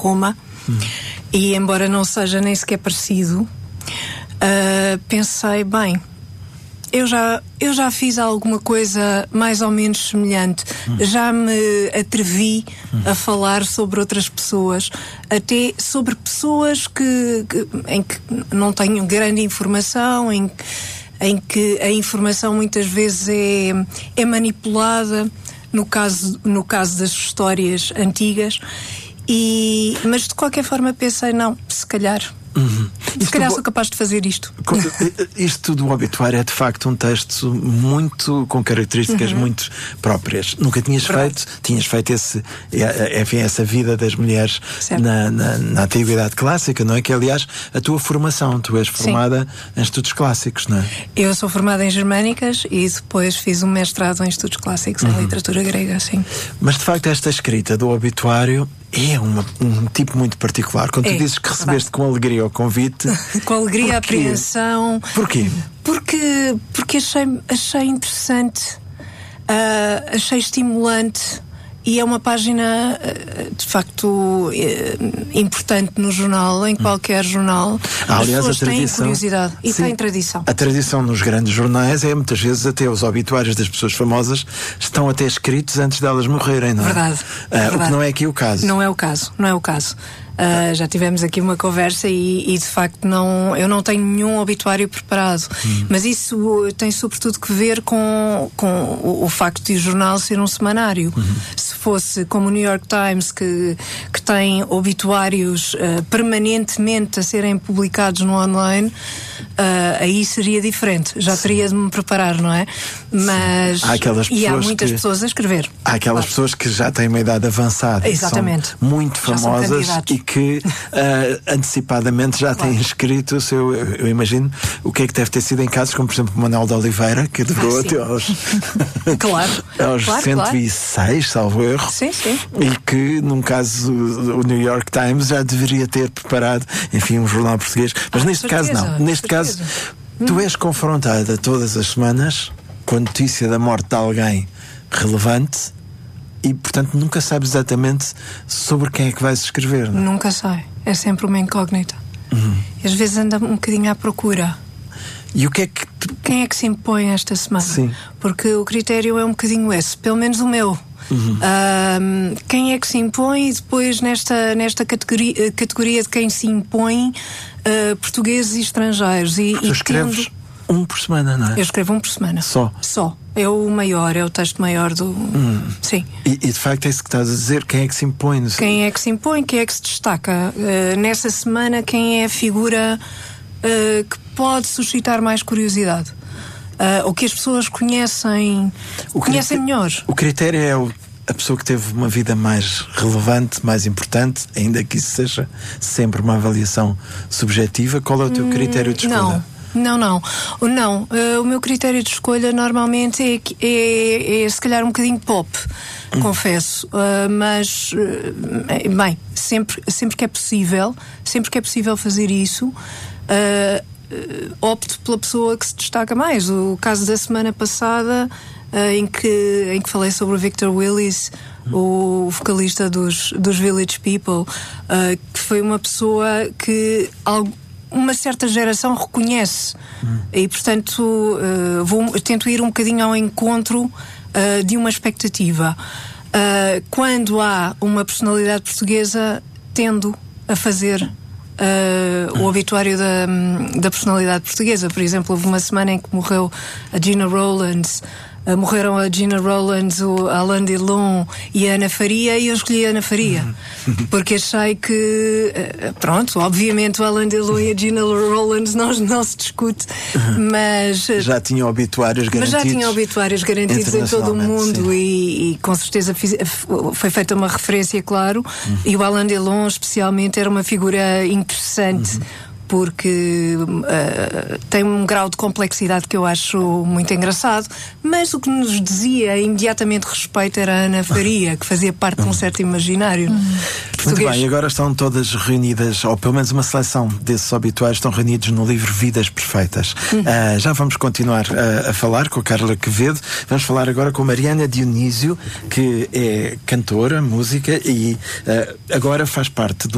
coma, e embora não seja nem sequer parecido, pensei, bem, eu já fiz alguma coisa mais ou menos semelhante. Já me atrevi a falar sobre outras pessoas, até sobre pessoas em que não tenho grande informação, em que a informação muitas vezes é manipulada, no caso das histórias antigas. Mas de qualquer forma pensei, não, se calhar sou capaz de fazer isto. Isto do obituário é de facto um texto muito com características muito próprias. Nunca tinhas feito essa vida das mulheres na antiguidade clássica, não é? Que aliás a tua formação, tu és formada em estudos clássicos, não é? Eu sou formada em germânicas e depois fiz um mestrado em estudos clássicos, em literatura grega, sim. Mas de facto esta escrita do obituário é um tipo muito particular. Quando tu dizes que recebeste com alegria o convite... com alegria, apreensão... Porquê? Porque achei interessante, achei estimulante, e é uma página de facto importante no jornal, em qualquer jornal. Aliás, as pessoas têm curiosidade e têm tradição. A tradição nos grandes jornais é muitas vezes até os obituários das pessoas famosas estão até escritos antes delas morrerem, não é? Verdade. O que não é aqui o caso. Não é o caso. Já tivemos aqui uma conversa e de facto eu não tenho nenhum obituário preparado, mas isso tem sobretudo que ver com o facto de o jornal ser um semanário. Se fosse como o New York Times, que tem obituários permanentemente a serem publicados no online, aí seria diferente, já teria de me preparar, não é? Mas há muitas pessoas a escrever. Há aquelas pessoas que já têm uma idade avançada, exatamente, são muito famosas e que antecipadamente já têm escrito o seu, eu imagino, o que é que deve ter sido em casos como, por exemplo, Manuel de Oliveira, que devorou até aos aos 106, salvo erro. Sim. E que, num caso, o New York Times já deveria ter preparado, enfim, um jornal português. Mas neste caso não. Neste caso, tu és confrontada todas as semanas com a notícia da morte de alguém relevante e, portanto, nunca sabes exatamente sobre quem é que vais escrever, não é? Nunca sei. É sempre uma incógnita. Às vezes anda um bocadinho à procura. E o que é que... Quem é que se impõe esta semana? Sim. Porque o critério é um bocadinho esse, pelo menos o meu. Quem é que se impõe? E depois nesta categoria de quem se impõe, portugueses e estrangeiros. Tu escreves um por semana, não é? Eu escrevo um por semana. Só? É o maior, é o texto maior do... Sim. E de facto é isso que estás a dizer, quem é que se impõe? Quem é que se impõe, quem é que se destaca? Nessa semana, quem é a figura que pode suscitar mais curiosidade? O que as pessoas conhecem melhor. O critério é a pessoa que teve uma vida mais relevante, mais importante, ainda que isso seja sempre uma avaliação subjetiva. Qual é o teu critério de escolha? Não. O meu critério de escolha normalmente é se calhar um bocadinho pop, confesso. Mas, bem, sempre que é possível fazer isso, opto pela pessoa que se destaca mais. O caso da semana passada, em que falei sobre o Victor Willis, o vocalista dos Village People, que foi uma pessoa que uma certa geração reconhece, e portanto tento ir um bocadinho ao encontro de uma expectativa. Quando há uma personalidade portuguesa, tendo a fazer o obituário da personalidade portuguesa. Por exemplo, houve uma semana em que morreu a Gina Rowlands, morreram a Gina Rowlands, o Alain Delon e a Ana Faria, e eu escolhi a Ana Faria porque achei que pronto, obviamente o Alain Delon e a Gina Rowlands não se discute, mas já tinham obituários garantidos em todo o mundo, e com certeza foi feita uma referência, claro, e o Alain Delon especialmente era uma figura interessante, porque tem um grau de complexidade que eu acho muito engraçado, mas o que nos dizia imediatamente respeito era a Ana Faria, que fazia parte de um certo imaginário português. Muito bem, agora estão todas reunidas, ou pelo menos uma seleção desses obituários estão reunidos no livro Vidas Perfeitas. Já vamos continuar a falar com a Carla Quevedo. Vamos falar agora com Mariana Dionísio, que é cantora, música, e agora faz parte do